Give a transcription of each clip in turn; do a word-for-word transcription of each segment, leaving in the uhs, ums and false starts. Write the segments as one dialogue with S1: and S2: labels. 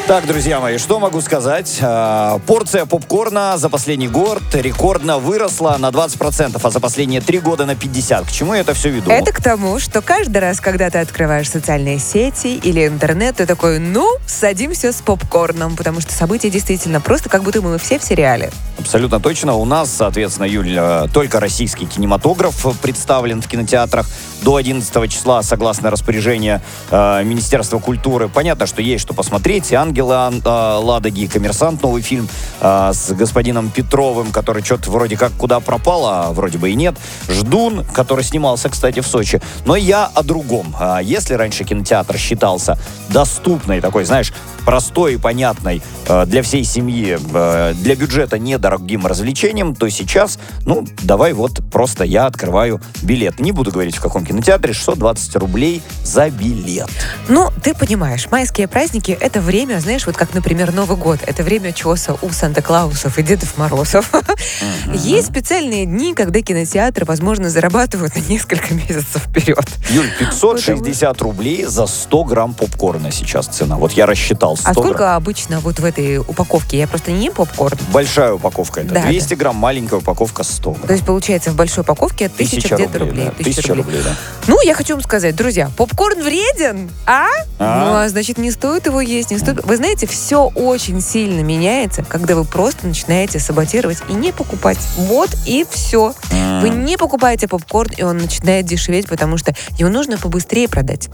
S1: Так, друзья мои, что могу сказать? Э, порция попкорна за последний год рекордно выросла на двадцать процентов, а за последние три года на пятьдесят процентов. К чему я это все веду?
S2: Это к тому, что каждый раз, когда ты открываешь социальные сети или интернет, ты такой, ну, садимся с попкорном, потому что события действительно просто как будто мы все в сериале.
S1: Абсолютно точно. У нас, соответственно, Юль, э, только российский кинематограф представлен в кинотеатрах до одиннадцатого числа, согласно распоряжению э, Министерства культуры. Понятно, что есть что посмотреть. И «Ангелы э, Ладоги», «Коммерсант», новый фильм э, с господином Петровым, который что-то вроде как куда пропал, а вроде бы и нет. «Ждун», который снимался, кстати, в Сочи. Но я о другом. Э, если раньше кинотеатр считался доступной, такой, знаешь, простой и понятной э, для всей семьи, э, для бюджета недорогим развлечением, то сейчас, ну, давай вот просто я открываю билет. Не буду говорить, в каком кинотеатре, шестьсот двадцать рублей за билет.
S2: Ну, ты понимаешь, майские праздники — это время, знаешь, вот как, например, Новый год. Это время чоса у Санта-Клаусов и Дедов Морозов. Uh-huh. Есть специальные дни, когда кинотеатры, возможно, зарабатывают на несколько месяцев вперед.
S1: Юль, пятьсот шестьдесят рублей за сто грамм попкорна сейчас цена. Вот я рассчитал сто
S2: А сколько
S1: грамм.
S2: Обычно вот в этой упаковке? Я просто не ем попкорн.
S1: Большая упаковка это.
S2: Да,
S1: двести
S2: да.
S1: грамм, маленькая упаковка сто грамм.
S2: То есть, получается, в большой упаковке тысяча,
S1: Тысяча
S2: где-то
S1: рублей.
S2: рублей.
S1: Да.
S2: Тысяча
S1: Тысяча
S2: рублей.
S1: рублей, да.
S2: Ну, я хочу вам сказать, друзья, попкорн вреден, а?
S1: А?
S2: Ну, а значит, не стоит его есть, не стоит. Вы знаете, все очень сильно меняется, когда вы просто начинаете саботировать и не покупать. Вот и все.
S1: Mm.
S2: Вы не покупаете попкорн, и он начинает дешеветь, потому что его нужно побыстрее продать.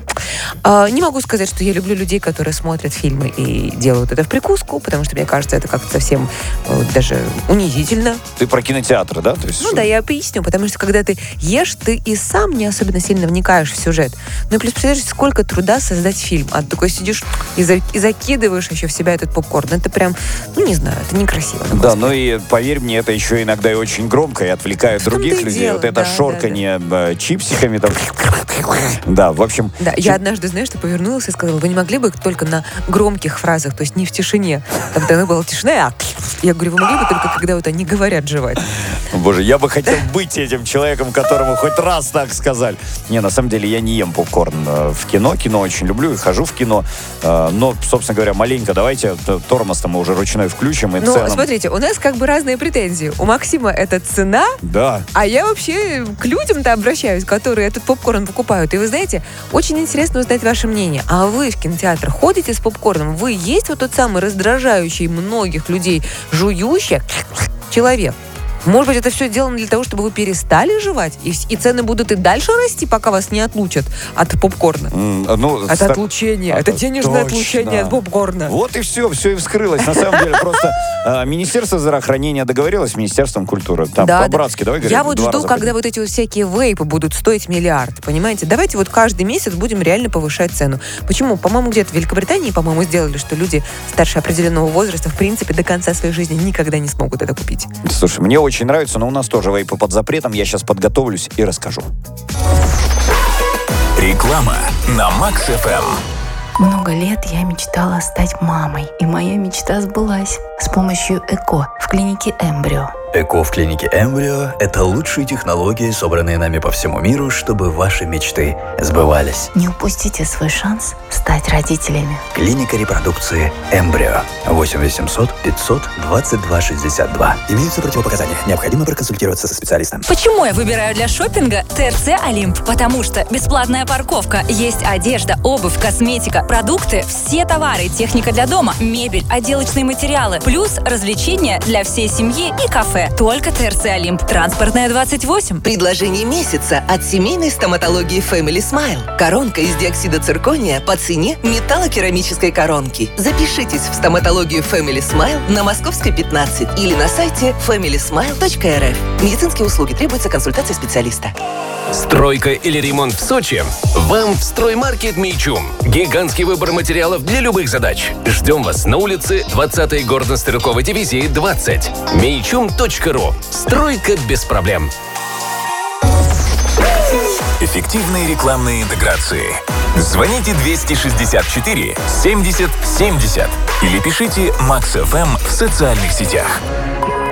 S2: А, не могу сказать, что я люблю людей, которые смотрят фильмы и делают это в прикуску, потому что, мне кажется, это как-то совсем э, даже унизительно.
S1: Ты про кинотеатр, да? То есть,
S2: Ну
S1: что?
S2: да, я поясню, потому что когда ты ешь, ты и сам не особенно сильно вникаешь в сюжет. Ну и плюс, представляешь, сколько труда создать фильм. А ты такой сидишь и, за, и закидываешь еще в себя этот попкорн. Это прям, ну не знаю, это некрасиво.
S1: Да, но и поверь мне, это еще иногда и очень громко, и отвлекает других людей.
S2: дело,
S1: Вот это
S2: да,
S1: шорканье да, да. чипсиками там. Да, в общем...
S2: Да, я однажды, знаешь, что повернулась и сказала, вы не могли бы только на громких фразах, то есть не в тишине. Там тогда была тишина, а я говорю, вы могли бы только когда вот они говорят жевать.
S1: Боже, я бы хотел быть этим человеком, которому хоть раз так сказали. Не, на самом деле я не ем попкорн в кино. Кино очень люблю и хожу в кино. Но, собственно говоря, маленько давайте тормоз-то мы уже ручной включим. И
S2: Ну,
S1: ценам...
S2: смотрите, у нас как бы разные претензии. У Максима это цена,
S1: да.
S2: А я вообще к людям-то обращаюсь, которые этот попкорн покупают. И вы знаете, очень интересно узнать ваше мнение. А вы в кинотеатр ходите с попкорном? Вы есть вот тот самый раздражающий многих людей жующий человек? Может быть, это все сделано для того, чтобы вы перестали жевать, и, и цены будут и дальше расти, пока вас не отлучат от попкорна?
S1: Mm, ну,
S2: от
S1: ста...
S2: отлучения.
S1: А,
S2: это денежное
S1: точно.
S2: отлучение от попкорна.
S1: Вот и все, все и вскрылось. На самом деле, просто э, Министерство здравоохранения договорилось с Министерством культуры. Там
S2: да,
S1: по-братски,
S2: да.
S1: давай говорим.
S2: Я вот жду, когда вот эти вот всякие вейпы будут стоить миллиард, понимаете? Давайте вот каждый месяц будем реально повышать цену. Почему? По-моему, где-то в Великобритании, по-моему, сделали, что люди старше определенного возраста, в принципе, до конца своей жизни никогда не смогут это купить.
S1: Слушай, мне очень нравится, но у нас тоже вейпы под запретом. Я сейчас подготовлюсь и расскажу.
S3: Реклама на Макс эф эм.
S4: Много лет я мечтала стать мамой, и моя мечта сбылась с помощью ЭКО в клинике «Эмбрио».
S5: ЭКО в клинике «Эмбрио» — это лучшие технологии, собранные нами по всему миру, чтобы ваши мечты сбывались.
S4: Не упустите свой шанс стать родителями.
S5: Клиника репродукции «Эмбрио». восемь восемьсот пятьсот двадцать два шестьдесят два. Имеются противопоказания. Необходимо проконсультироваться со специалистом.
S6: Почему я выбираю для шопинга ТРЦ «Олимп»? Потому что бесплатная парковка, есть одежда, обувь, косметика, продукты, все товары, техника для дома, мебель, отделочные материалы, плюс развлечения для всей семьи и кафе. Только ТРЦ «Олимп». Транспортная двадцать восемь.
S7: Предложение месяца от семейной стоматологии Family Smile. Коронка из диоксида циркония по цене металлокерамической коронки. Запишитесь в стоматологию Family Smile на Московской пятнадцать или на сайте фэмили смайл точка эр эф. Медицинские услуги. Требуется консультация специалиста.
S8: Стройка или ремонт в Сочи? Вам в строймаркет «Мейчум». Гигантский выбор материалов для любых задач. Ждем вас на улице двадцатой горно-стрелковой дивизии двадцать. мейчум точка ру. Стройка без проблем.
S3: Эффективные рекламные интеграции. Звоните двести шестьдесят четыре семьдесят семьдесят или пишите Макс эф эм в социальных сетях.